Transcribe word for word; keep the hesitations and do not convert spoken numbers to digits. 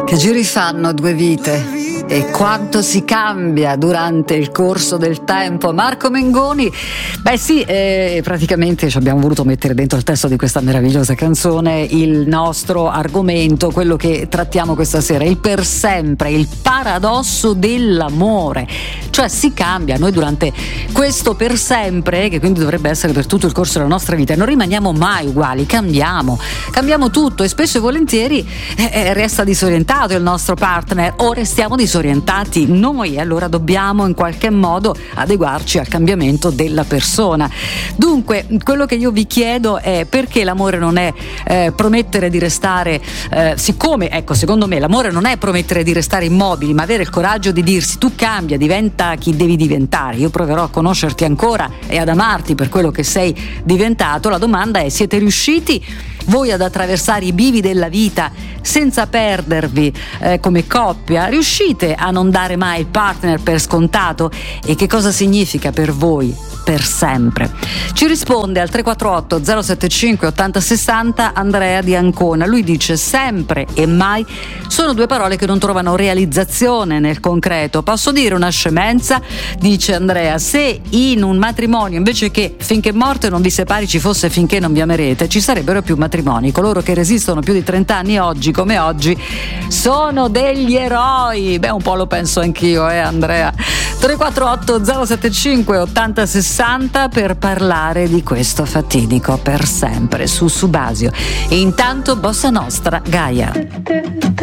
Che giri fanno due vite e quanto si cambia durante il corso del tempo. Marco Mengoni, beh sì, eh, praticamente ci abbiamo voluto mettere dentro il testo di questa meravigliosa canzone il nostro argomento, quello che trattiamo questa sera, il per sempre, il paradosso dell'amore. Cioè si cambia, noi durante questo per sempre, che quindi dovrebbe essere per tutto il corso della nostra vita, non rimaniamo mai uguali, cambiamo, cambiamo tutto e spesso e volentieri eh, resta disorientato il nostro partner o restiamo disorientati noi, allora dobbiamo in qualche modo adeguarci al cambiamento della persona. Dunque, quello che io vi chiedo è perché l'amore non è eh, promettere di restare, eh, siccome, ecco, secondo me l'amore non è promettere di restare immobili, ma avere il coraggio di dirsi tu cambia, diventa chi devi diventare, io proverò a conoscerti ancora e ad amarti per quello che sei diventato. La domanda è: siete riusciti voi ad attraversare i bivi della vita senza perdervi eh, come coppia? Riuscite a non dare mai il partner per scontato? E che cosa significa per voi per sempre? Ci risponde al tre quattro otto zero sette cinque ottanta sessanta Andrea di Ancona. Lui dice: sempre e mai sono due parole che non trovano realizzazione nel concreto. Posso dire una scemenza? Dice Andrea: se in un matrimonio invece che finché morte non vi separi ci fosse finché non vi amerete, ci sarebbero più matrimoni. Coloro che resistono più di trenta anni oggi come oggi sono degli eroi. Beh, un po' lo penso anch'io, eh Andrea. tre quattro otto zero sette cinque ottanta sessanta per parlare di questo fatidico per sempre su Subasio. E intanto Bossa Nostra, Gaia.